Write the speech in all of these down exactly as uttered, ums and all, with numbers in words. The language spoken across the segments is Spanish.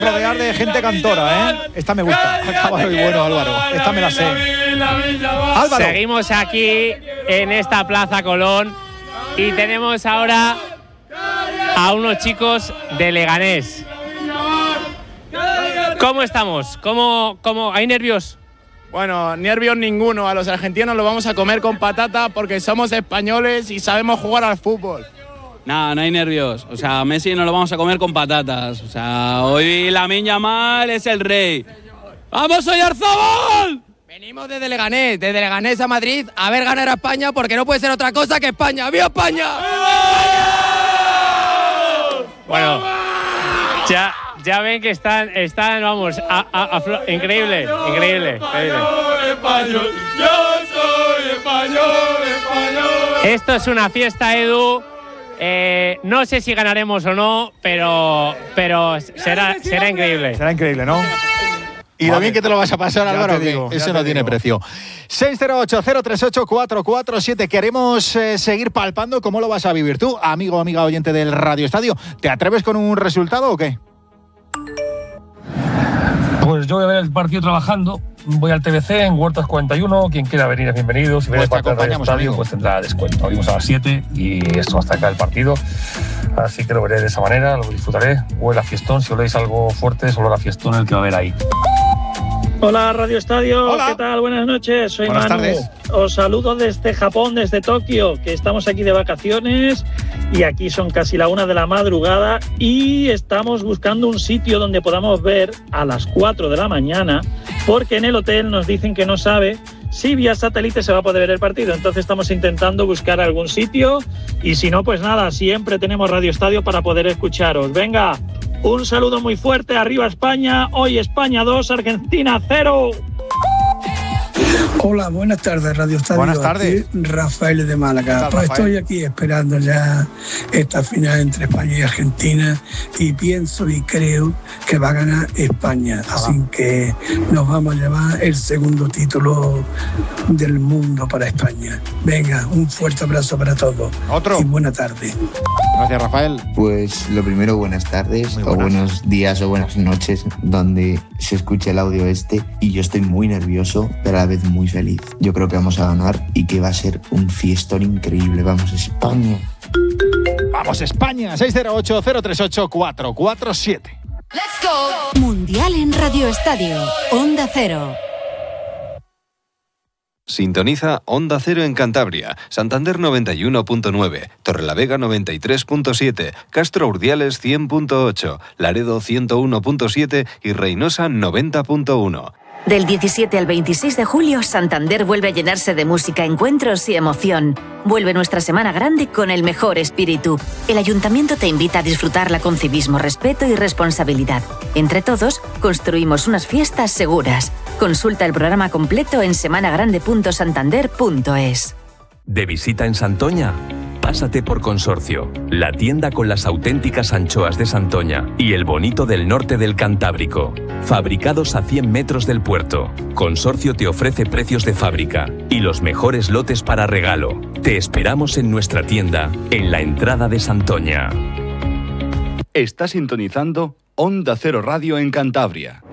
rodear de gente cantora, ¿eh? Esta me gusta. Acaba muy bueno, Álvaro. Esta me la sé. Álvaro. Seguimos aquí en esta Plaza Colón y tenemos ahora a unos chicos de Leganés. ¿Cómo estamos? ¿Cómo, cómo? ¿Hay nervios? Bueno, nervios ninguno. A los argentinos los vamos a comer con patata porque somos españoles y sabemos jugar al fútbol. Nada, no hay nervios. O sea, Messi no lo vamos a comer con patatas. O sea, hoy Lamine Yamal es el rey. ¡Vamos, Oyarzabal! Venimos desde Leganés, desde Leganés a Madrid a ver ganar a España porque no puede ser otra cosa que España. ¡Viva España! Bueno, ya, ya ven que están, están vamos, a, a, a, increíble, increíble, increíble. Español, yo soy español, español. Esto es una fiesta, Edu. Eh, no sé si ganaremos o no, pero, pero será, será increíble. Será increíble, ¿no? Y lo bien que te lo vas a pasar, Ya Álvaro, te digo, que ya eso te no tiene digo. precio. seis cero ocho, cero tres ocho, cuatro cuatro siete. Queremos eh, seguir palpando cómo lo vas a vivir tú, amigo o amiga oyente del Radio Estadio. ¿Te atreves con un resultado o qué? Pues yo voy a ver el partido trabajando. Voy al T V C en Huertas cuarenta y uno. Quien quiera venir es bienvenido. Si Pues viene te parte del Radio acompañamos, Estadio, amigo. pues tendrá descuento. Abrimos a las siete y esto hasta acá el partido. Así que lo veré de esa manera, lo disfrutaré. Huele a fiestón. Si oléis algo fuerte, es olor a fiestón el que va a haber ahí. Hola Radio Estadio, Hola. ¿qué tal? Buenas noches, soy Buenas Manu. tardes. Os saludo desde Japón, desde Tokio, que estamos aquí de vacaciones y aquí son casi la una de la madrugada y estamos buscando un sitio donde podamos ver a las cuatro de la mañana porque en el hotel nos dicen que no sabe si vía satélite se va a poder ver el partido. Entonces estamos intentando buscar algún sitio y si no, pues nada, siempre tenemos Radio Estadio para poder escucharos. Venga, un saludo muy fuerte, arriba España, hoy España dos, Argentina cero. Hola, buenas tardes, Radio Estadio. Buenas tardes. Aquí Rafael de Málaga. ¿Qué tal, Pues Rafael? estoy aquí esperando ya esta final entre España y Argentina y pienso y creo que va a ganar España. Así que nos vamos a llevar el segundo título del mundo para España. Venga, un fuerte abrazo para todos. Otro. Y buena tarde. Gracias, Rafael. Pues lo primero, buenas tardes, Muy o buenas. buenos días o buenas noches, donde se escuche el audio este. Y yo estoy muy nervioso, pero a la vez muy feliz. Yo creo que vamos a ganar y que va a ser un fiestón increíble. Vamos, España. Vamos, España. seis cero ocho, cero tres ocho, cuatro cuatro siete. Mundial en Radio Estadio. Onda Cero. Sintoniza Onda Cero en Cantabria, Santander noventa y uno punto nueve, Torrelavega noventa y tres punto siete, Castro Urdiales cien punto ocho, Laredo ciento uno punto siete y Reynosa noventa punto uno. Del diecisiete al veintiséis de julio, Santander vuelve a llenarse de música, encuentros y emoción. Vuelve nuestra semana grande con el mejor espíritu. El Ayuntamiento te invita a disfrutarla con civismo, respeto y responsabilidad. Entre todos, construimos unas fiestas seguras. Consulta el programa completo en semanagrande punto santander punto es. ¿De visita en Santoña? Pásate por Consorcio, la tienda con las auténticas anchoas de Santoña y el bonito del norte del Cantábrico. Fabricados a cien metros del puerto, Consorcio te ofrece precios de fábrica y los mejores lotes para regalo. Te esperamos en nuestra tienda, en la entrada de Santoña. Está sintonizando Onda Cero Radio en Cantabria.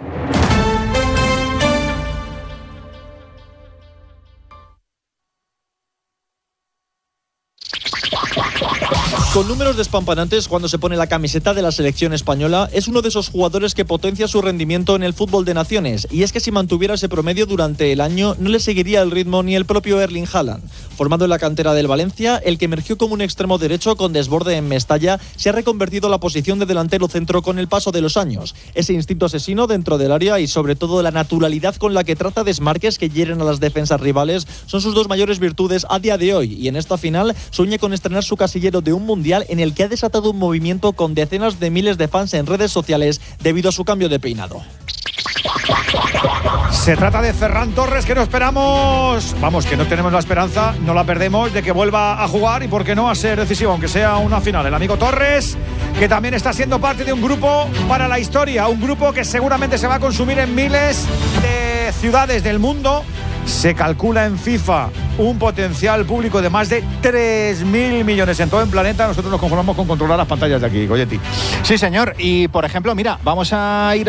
Con números despampanantes cuando se pone la camiseta de la selección española, es uno de esos jugadores que potencia su rendimiento en el fútbol de naciones, y es que si mantuviera ese promedio durante el año no le seguiría el ritmo ni el propio Erling Haaland. Formado en la cantera del Valencia, el que emergió como un extremo derecho con desborde en Mestalla se ha reconvertido a la posición de delantero centro con el paso de los años. Ese instinto asesino dentro del área y sobre todo la naturalidad con la que traza desmarques que hieren a las defensas rivales son sus dos mayores virtudes a día de hoy, y en esta final sueña con estrenar su casillero de un mundial en el que ha desatado un movimiento con decenas de miles de fans en redes sociales debido a su cambio de peinado. Se trata de Ferran Torres, que no esperamos, vamos, que no tenemos la esperanza, no la perdemos, de que vuelva a jugar y por qué no a ser decisivo, aunque sea una final. El amigo Torres, que también está siendo parte de un grupo para la historia, un grupo que seguramente se va a consumir en miles de ciudades del mundo. Se calcula en FIFA un potencial público de más de tres mil millones en todo el planeta. Nosotros nos conformamos con controlar las pantallas de aquí, Goyetti. Sí, señor. Y, por ejemplo, mira, vamos a ir